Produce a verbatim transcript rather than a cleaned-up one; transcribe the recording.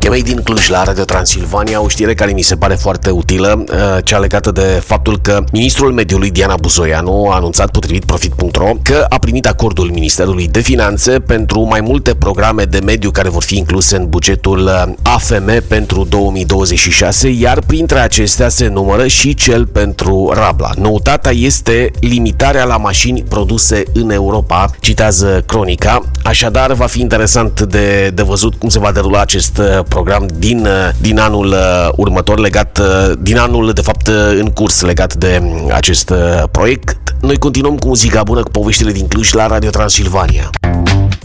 Chemei din Cluj la Radio Transilvania, o știre care mi se pare foarte utilă, cea legată de faptul că ministrul mediului Diana Buzoianu a anunțat, potrivit profit punct ro, că a primit acordul Ministerului de Finanțe pentru mai multe programe de mediu care vor fi incluse în bugetul A F M pentru două mii douăzeci și șase, iar printre acestea se numără și cel pentru Rabla. Noutatea este limitarea la mașini produse în Europa, citează Cronica. Așadar, va fi interesant de, de văzut cum se va derula acest program din, din anul următor, legat, din anul, de fapt, în curs, legat de acest proiect. Noi continuăm cu muzica bună, cu poveștile din Cluj la Radio Transilvania.